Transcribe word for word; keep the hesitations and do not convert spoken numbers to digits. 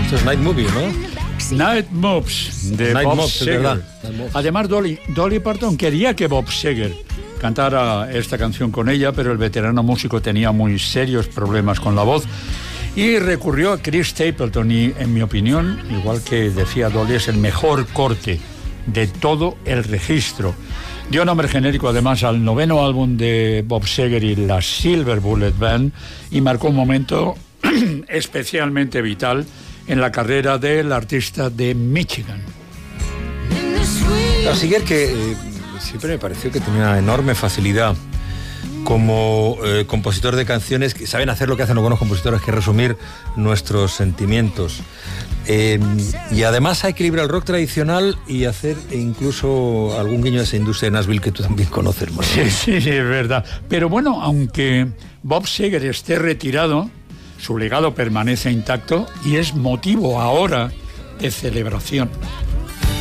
Esto es Night Movie, ¿no? Night Moves, de Night Bob Moves, Seger. Night Moves. Además, Dolly, Dolly Parton quería que Bob Seger cantara esta canción con ella, pero el veterano músico tenía muy serios problemas con la voz y recurrió a Chris Stapleton y, en mi opinión, igual que decía Dolly, es el mejor corte de todo el registro. Dio nombre genérico además al noveno álbum de Bob Seger y la Silver Bullet Band y marcó un momento especialmente vital en la carrera del artista de Michigan. A Seger, que eh, siempre me pareció que tenía una enorme facilidad como eh, compositor de canciones que saben hacer lo que hacen los buenos compositores, que es resumir nuestros sentimientos. Eh, y además a equilibrar el rock tradicional y hacer incluso algún guiño a esa industria de Nashville que tú también conoces, Manuel. Sí, sí, sí, es verdad. Pero bueno, aunque Bob Seger esté retirado, su legado permanece intacto y es motivo ahora de celebración.